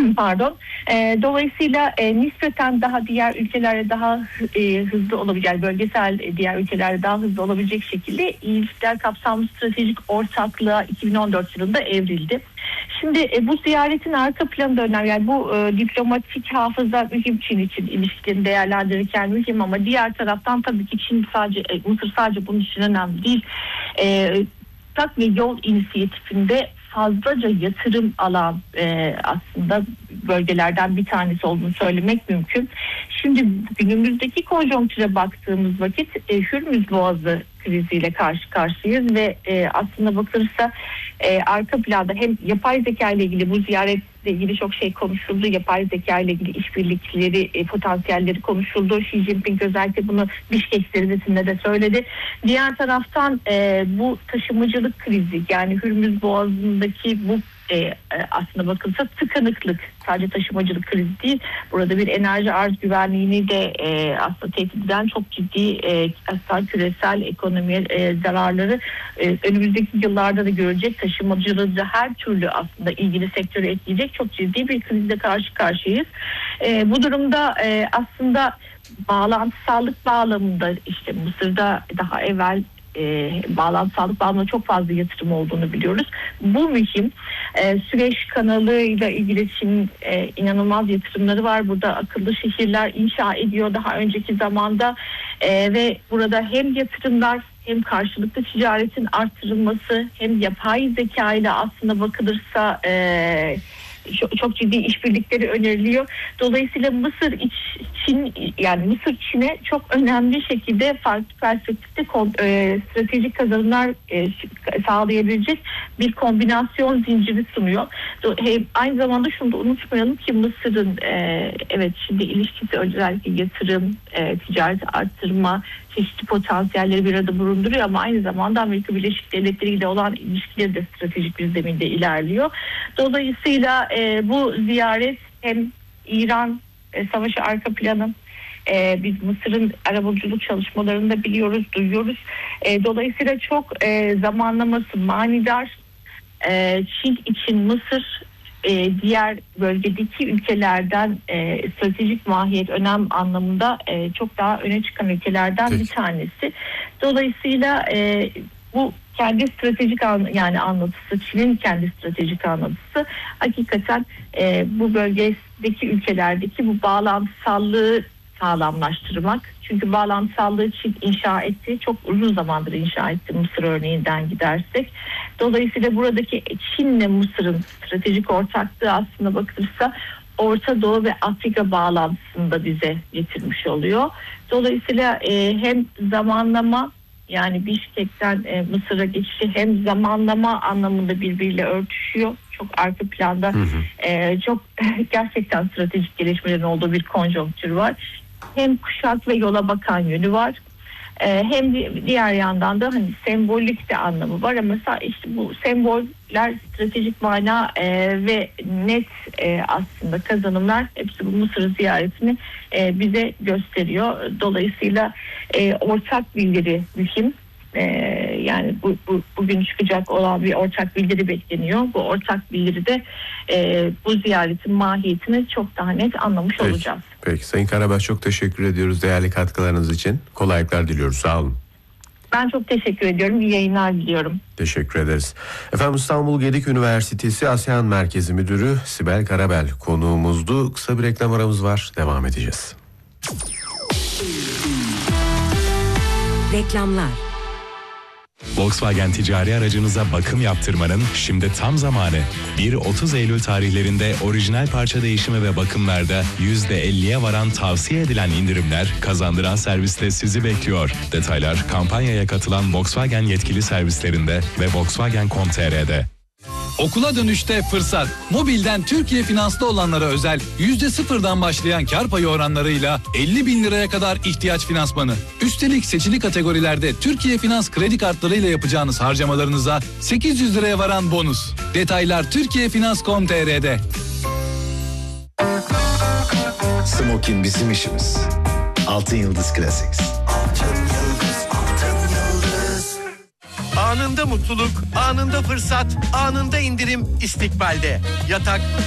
Pardon. Dolayısıyla nispeten daha diğer ülkelerde daha hızlı olabilecek, bölgesel diğer ülkelerde daha hızlı olabilecek şekilde ilişkiler kapsamlı stratejik ortaklığa 2014 yılında evrildi. Şimdi bu ziyaretin arka planı da önemli. Yani bu diplomatik hafıza mühim Çin için, ilişkilerini değerlendirirken mühim, ama diğer taraftan tabii ki Mısır sadece bunun için önemli değil. Tak ve Yol inisiyatifinde fazlaca yatırım alan aslında bölgelerden bir tanesi olduğunu söylemek mümkün. Şimdi günümüzdeki konjonktüre baktığımız vakit Hürmüz Boğazı kriziyle karşı karşıyayız ve aslında bakılırsa arka planda hem yapay zeka ile ilgili, bu ziyaretle ilgili çok şey konuşuldu. Yapay zeka ile ilgili işbirlikleri, potansiyelleri konuşuldu. Xi Jinping özellikle bunu Bişkek zirvesinde de söyledi. Diğer taraftan bu taşımacılık krizi, yani Hürmüz Boğazı'ndaki bu aslında bakılsa tıkanıklık, sadece taşımacılık krizi değil, burada bir enerji arz güvenliğini de aslında tehdit eden çok ciddi aslında küresel ekonomiye zararları önümüzdeki yıllarda da görecek, taşımacılığı da her türlü aslında ilgili sektörü etkileyecek çok ciddi bir krizle karşı karşıyayız. Bu durumda aslında bağlantısallık bağlamında işte Mısır'da daha evvel bağlantısallık bağlamında çok fazla yatırım olduğunu biliyoruz. Bu mühim. Süveyş kanalıyla ilgili Çin'in inanılmaz yatırımları var. Burada akıllı şehirler inşa ediyor daha önceki zamanda ve burada hem yatırımlar, hem karşılıklı ticaretin artırılması, hem yapay zeka ile aslında bakılırsa çok ciddi işbirlikleri öneriliyor. Dolayısıyla Mısır Çin'e çok önemli şekilde farklı perspektifte stratejik kazanımlar sağlayabilecek bir kombinasyon zinciri sunuyor. Aynı zamanda şunu da unutmayalım ki Mısır'ın evet şimdi ilişkisi özellikle yatırım, ticaret arttırma, çeşitli potansiyelleri bir arada bulunduruyor, ama aynı zamanda Amerika Birleşik Devletleri ile olan ilişkileri de stratejik bir zeminde ilerliyor. Dolayısıyla bu ziyaret hem İran savaşı arka planı, biz Mısır'ın arabuluculuk çalışmalarını da biliyoruz, duyuyoruz. Dolayısıyla çok zamanlaması manidar. Çin için Mısır diğer bölgedeki ülkelerden stratejik mahiyet, önem anlamında çok daha öne çıkan ülkelerden bir tanesi. Dolayısıyla bu kendi stratejik anlatısı, Çin'in kendi stratejik anlatısı hakikaten bu bölgedeki ülkelerdeki bu bağlantısallığı sağlamlaştırmak. Çünkü bağlantısallığı Çin inşa etti. Çok uzun zamandır inşa etti, Mısır örneğinden gidersek. Dolayısıyla buradaki Çin'le Mısır'ın stratejik ortaklığı aslında bakılırsa Orta Doğu ve Afrika bağlantısını da bize getirmiş oluyor. Dolayısıyla hem zamanlama, yani Bişkek'ten Mısır'a geçişi hem zamanlama anlamında birbiriyle örtüşüyor. Çok arka planda çok gerçekten stratejik gelişmelerin olduğu bir konjonktür var. Hem kuşak ve yola bakan yönü var. Hem diğer yandan da hani sembolik de anlamı var, ama işte bu semboller, stratejik mana ve net aslında kazanımlar hepsi bu Mısır ziyaretini bize gösteriyor. Dolayısıyla ortak bildiri mühim. Yani bugün çıkacak olan bir ortak bildiri bekleniyor. Bu ortak bildiride bu ziyaretin mahiyetini çok daha net anlamış olacağız. Peki Sayın Karabaş, çok teşekkür ediyoruz değerli katkılarınız için. Kolaylıklar diliyoruz. Sağ olun. Ben çok teşekkür ediyorum. İyi yayınlar diliyorum. Teşekkür ederiz. Efendim, İstanbul Gedik Üniversitesi ASEAN Merkezi Müdürü Sibel Karabel konuğumuzdu. Kısa bir reklam aramız var. Devam edeceğiz. Reklamlar. Volkswagen ticari aracınıza bakım yaptırmanın şimdi tam zamanı. 1-30 Eylül tarihlerinde orijinal parça değişimi ve bakımlarda %50'ye varan tavsiye edilen indirimler, kazandıran serviste sizi bekliyor. Detaylar kampanyaya katılan Volkswagen yetkili servislerinde ve Volkswagen.com.tr'de. Okula dönüşte fırsat. Mobilden Türkiye Finans'ta olanlara özel %0'dan başlayan kar payı oranlarıyla 50.000 liraya kadar ihtiyaç finansmanı. Üstelik seçili kategorilerde Türkiye Finans kredi kartlarıyla yapacağınız harcamalarınıza 800 liraya varan bonus. Detaylar TürkiyeFinans.com.tr'de. Smokin bizim işimiz. Altın Yıldız Classics. Anında mutluluk, anında fırsat, anında indirim istikbalde. Yatak